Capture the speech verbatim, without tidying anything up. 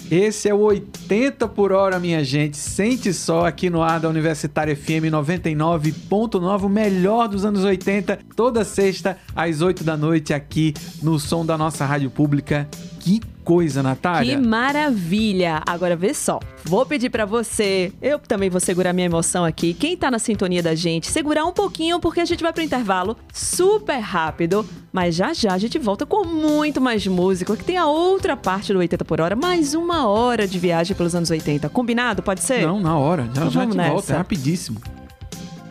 Esse é o oitenta por hora, minha gente. Sente só aqui no ar da Universitária F M noventa e nove ponto nove, o melhor dos anos oitenta, toda sexta às oito da noite aqui no som da nossa rádio pública. Que coisa, Natália. Que maravilha. Agora vê só, vou pedir pra você, eu também vou segurar minha emoção aqui, quem tá na sintonia da gente, segurar um pouquinho porque a gente vai pro intervalo super rápido, mas já já a gente volta com muito mais música, que tem a outra parte do oitenta por hora, mais uma hora de viagem pelos anos oitenta. Combinado? Pode ser? Não, na hora. Já, Então já vamos te volta, nessa. é rapidíssimo.